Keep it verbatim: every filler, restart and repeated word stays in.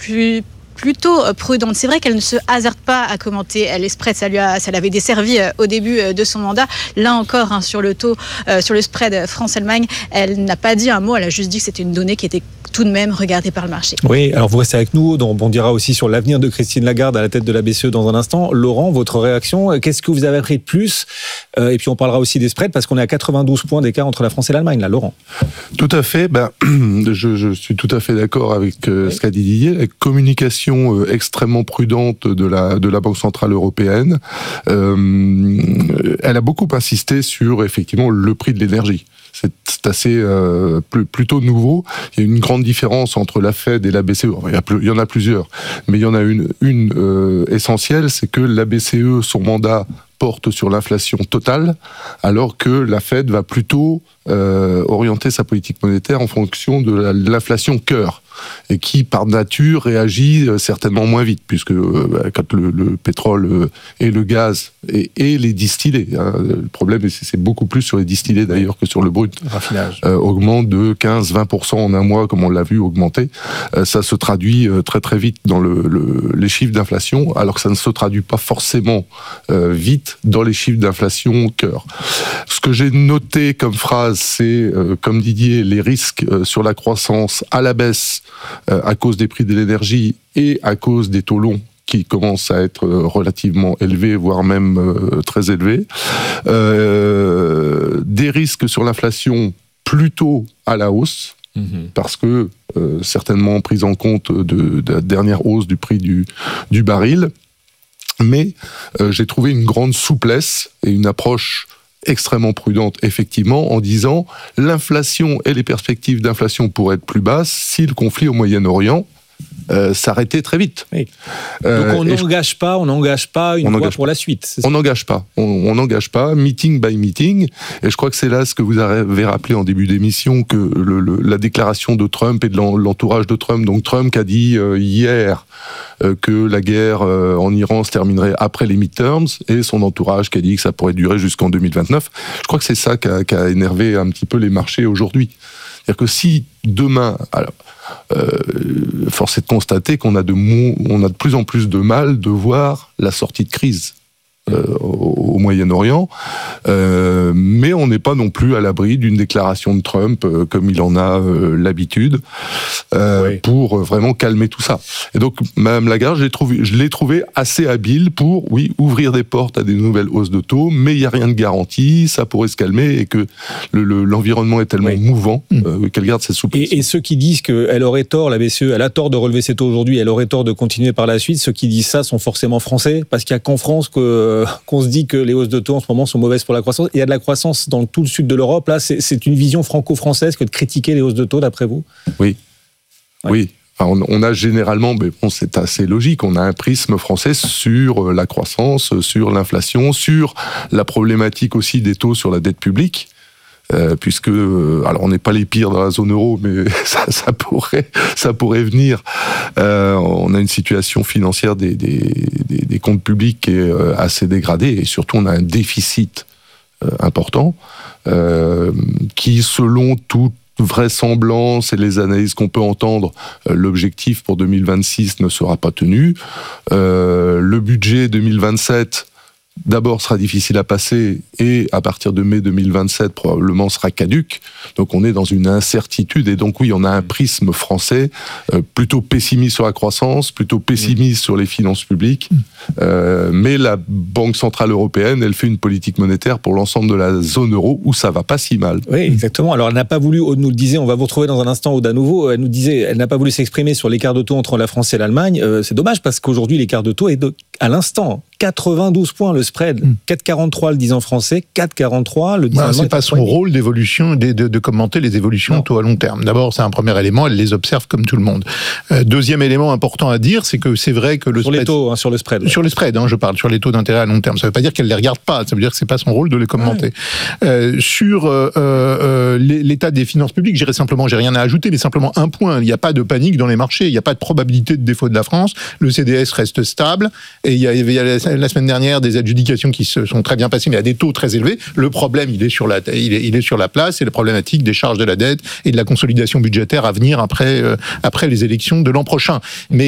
plus plutôt prudente. C'est vrai qu'elle ne se hasarde pas à commenter les spreads, ça, lui a, ça l'avait desservi au début de son mandat. Là encore, hein, sur le taux, euh, sur le spread France-Allemagne, elle n'a pas dit un mot, elle a juste dit que c'était une donnée qui était tout de même regardée par le marché. Oui, alors vous restez avec nous, on bondira aussi sur l'avenir de Christine Lagarde à la tête de la B C E dans un instant. Laurent, votre réaction, qu'est-ce que vous avez appris de plus ? euh, Et puis on parlera aussi des spreads, parce qu'on est à quatre-vingt-douze points d'écart entre la France et l'Allemagne, là, Laurent. Tout à fait, ben, je, je suis tout à fait d'accord avec euh, oui. ce qu'a dit Didier. La communication euh, extrêmement prudente de la, de la Banque Centrale Européenne, euh, elle a beaucoup insisté sur, effectivement, le prix de l'énergie. C'est, c'est assez euh, plus, plutôt nouveau. Il y a une grande différence entre la Fed et la B C E. Il y, a, il y en a plusieurs, mais il y en a une, une euh, essentielle, c'est que la B C E, son mandat porte sur l'inflation totale, alors que la Fed va plutôt euh, orienter sa politique monétaire en fonction de, la, de l'inflation cœur, et qui, par nature, réagit certainement moins vite, puisque euh, quand le, le pétrole euh, et le gaz et, et les distillés, hein, le problème, c'est, c'est beaucoup plus sur les distillés d'ailleurs que sur le brut, raffinage, euh, augmente de quinze à vingt pour cent en un mois, comme on l'a vu augmenter. Euh, ça se traduit euh, très très vite dans le, le, les chiffres d'inflation, alors que ça ne se traduit pas forcément euh, vite dans les chiffres d'inflation cœur. Ce que j'ai noté comme phrase, c'est, euh, comme Didier, les risques euh, sur la croissance à la baisse euh, à cause des prix de l'énergie et à cause des taux longs qui commencent à être relativement élevés, voire même euh, très élevés. Euh, des risques sur l'inflation plutôt à la hausse, mmh. parce que euh, certainement prise en compte de, de la dernière hausse du prix du, du baril. Mais euh, j'ai trouvé une grande souplesse et une approche extrêmement prudente, effectivement, en disant l'inflation et les perspectives d'inflation pourraient être plus basses si le conflit au Moyen-Orient euh, s'arrêtait très vite. Oui. Euh, Donc on n'engage je... pas, on n'engage pas une voie pour pas. la suite. C'est on n'engage pas, on n'engage pas, meeting by meeting. Et je crois que c'est là ce que vous avez rappelé en début d'émission, que le, le, la déclaration de Trump et de l'entourage de Trump. Donc Trump qui a dit euh, hier euh, que la guerre euh, en Iran se terminerait après les midterms, et son entourage qui a dit que ça pourrait durer jusqu'en deux mille vingt-neuf. Je crois que c'est ça qui a, qui a énervé un petit peu les marchés aujourd'hui. C'est-à-dire que si demain, alors, euh, force est de constater qu'on a de, mo- on a de plus en plus de mal de voir la sortie de crise euh, au, au Moyen-Orient, euh, mais on n'est pas non plus à l'abri d'une déclaration de Trump euh, comme il en a euh, l'habitude euh, oui. pour vraiment calmer tout ça. Et donc Mme Lagarde, je l'ai trouvé, je l'ai trouvé assez habile pour, oui, ouvrir des portes à des nouvelles hausses de taux, mais il n'y a rien de garanti, ça pourrait se calmer, et que le, le, l'environnement est tellement oui. mouvant euh, qu'elle garde cette souplesse. Et, et ceux qui disent qu'elle aurait tort, la B C E, elle a tort de relever ses taux aujourd'hui, elle aurait tort de continuer par la suite, ceux qui disent ça sont forcément français, parce qu'il n'y a qu'en France que qu'on se dit que les hausses de taux en ce moment sont mauvaises pour la croissance. Il y a de la croissance dans tout le sud de l'Europe. Là, c'est, c'est une vision franco-française que de critiquer les hausses de taux, d'après vous ? Oui. Ouais. Oui. Enfin, on, on a généralement, mais bon, c'est assez logique, on a un prisme français sur la croissance, sur l'inflation, sur la problématique aussi des taux sur la dette publique. Euh, puisque, euh, alors on n'est pas les pires dans la zone euro, mais ça, ça pourrait, ça pourrait venir. Euh, on a une situation financière des, des, des, des comptes publics qui est euh, assez dégradée, et surtout on a un déficit euh, important euh, qui, selon toute vraisemblance et les analyses qu'on peut entendre, euh, l'objectif pour deux mille vingt-six ne sera pas tenu. Euh, le budget deux mille vingt-sept d'abord sera difficile à passer, et à partir de mai deux mille vingt-sept probablement sera caduc. Donc on est dans une incertitude, et donc oui, on a un prisme français euh, plutôt pessimiste sur la croissance, plutôt pessimiste mmh. sur les finances publiques, euh, mais la Banque Centrale Européenne, elle fait une politique monétaire pour l'ensemble de la zone euro où ça va pas si mal. Oui, exactement. Alors elle n'a pas voulu, Aude nous le disait, on va vous retrouver dans un instant, Aude, à nouveau, elle nous disait, elle n'a pas voulu s'exprimer sur l'écart de taux entre la France et l'Allemagne. Euh, c'est dommage, parce qu'aujourd'hui l'écart de taux est de, à l'instant, quatre-vingt-douze points le spread, mmh. quatre virgule quarante-trois le dix ans français, quatre virgule quarante-trois le dix ans allemand. C'est pas son rôle d'évolution, de, de, de commenter les évolutions de taux à long terme. D'abord, c'est un premier élément, elle les observe comme tout le monde. Euh, deuxième élément important à dire, c'est que c'est vrai que le sur spread... les taux, hein, sur le spread. Sur les spreads, hein, je parle, sur les taux d'intérêt à long terme. Ça ne veut pas dire qu'elle les regarde pas, ça veut dire que c'est pas son rôle de les commenter. Ouais. Euh, sur euh, euh, l'état des finances publiques, j'irais simplement, j'ai rien à ajouter, mais simplement un point, il n'y a pas de panique dans les marchés, il n'y a pas de probabilité de défaut de la France, le C D S reste stable, et il y a, il y a la, la semaine dernière des adjudications qui se sont très bien passées, mais à des taux très élevés. Le problème, il est sur la, il est, il est sur la place, c'est la problématique des charges de la dette et de la consolidation budgétaire à venir après, euh, après les élections de l'an prochain. Mais